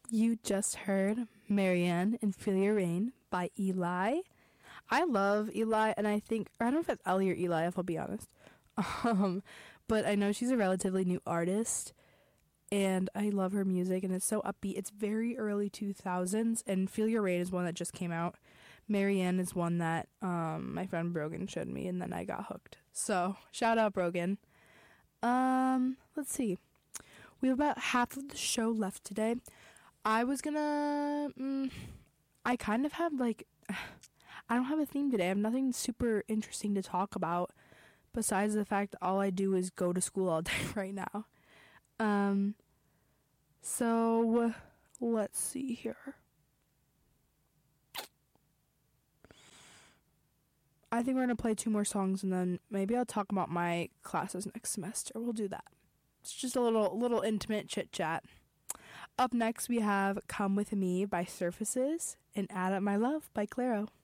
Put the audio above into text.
You just heard Marianne and Feel Your Rain by Eli. I love Eli, and I don't know if it's Ellie or Eli, if I'll be honest. But I know she's a relatively new artist, and I love her music, and it's so upbeat. It's very early 2000s, and Feel Your Rain is one that just came out. Marianne is one that my friend Brogan showed me, and then I got hooked. So, shout out Brogan. Let's see. We have about half of the show left today. I was gonna, I kind of have I don't have a theme today. I have nothing super interesting to talk about besides the fact all I do is go to school all day right now. So let's see here. I think we're going to play 2 more songs, and then maybe I'll talk about my classes next semester. We'll do that. It's just a little intimate chit-chat. Up next, we have Come With Me by Surfaces and Add Up My Love by Clairo.